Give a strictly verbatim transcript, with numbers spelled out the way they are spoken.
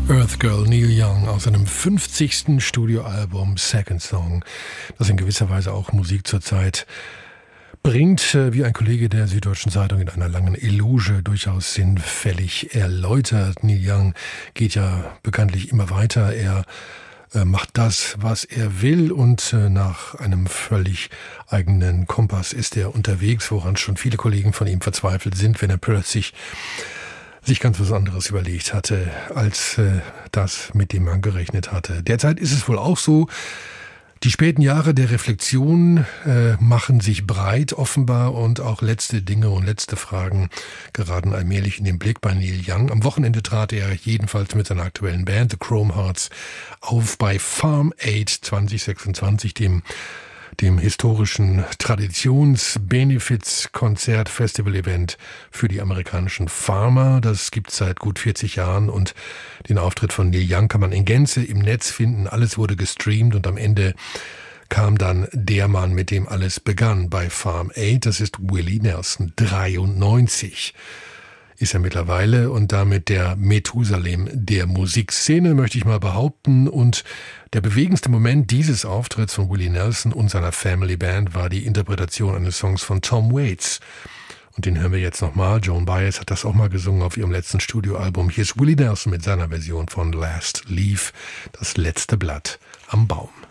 Earth Girl Neil Young aus seinem fünfzigsten Studioalbum Second Song, das in gewisser Weise auch Musik zur Zeit bringt, wie ein Kollege der Süddeutschen Zeitung in einer langen Eloge durchaus sinnfällig erläutert. Neil Young geht ja bekanntlich immer weiter. Er äh, macht das, was er will, und äh, nach einem völlig eigenen Kompass ist er unterwegs, woran schon viele Kollegen von ihm verzweifelt sind, wenn er plötzlich sich ganz was anderes überlegt hatte, als äh, das, mit dem man gerechnet hatte. Derzeit ist es wohl auch so. Die späten Jahre der Reflexion äh, machen sich breit offenbar, und auch letzte Dinge und letzte Fragen geraten allmählich in den Blick bei Neil Young. Am Wochenende trat er jedenfalls mit seiner aktuellen Band The Chrome Hearts auf bei Farm Aid zwanzig sechsundzwanzig, dem dem historischen Traditions-Benefits-Konzert-Festival-Event für die amerikanischen Farmer. Das gibt's seit gut vierzig Jahren, und den Auftritt von Neil Young kann man in Gänze im Netz finden. Alles wurde gestreamt, und am Ende kam dann der Mann, mit dem alles begann bei Farm Aid. Das ist Willie Nelson, dreiundneunzig ist er mittlerweile, und damit der Methusalem der Musikszene, möchte ich mal behaupten. Und der bewegendste Moment dieses Auftritts von Willie Nelson und seiner Family Band war die Interpretation eines Songs von Tom Waits. Und den hören wir jetzt nochmal. Joan Baez hat das auch mal gesungen auf ihrem letzten Studioalbum. Hier ist Willie Nelson mit seiner Version von Last Leaf, das letzte Blatt am Baum.